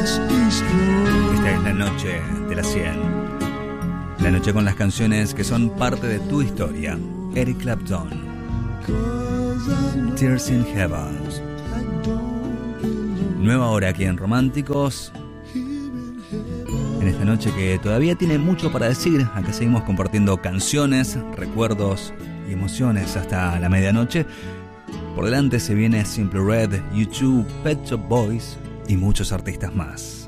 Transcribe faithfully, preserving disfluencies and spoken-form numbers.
Esta es la noche de las cien. La noche con las canciones que son parte de tu historia. Eric Clapton, Tears in Heaven. Nueva hora aquí en Románticos. En esta noche que todavía tiene mucho para decir. Acá seguimos compartiendo canciones, recuerdos y emociones hasta la medianoche. Por delante se viene Simply Red, U dos, Pet Shop Boys y muchos artistas más.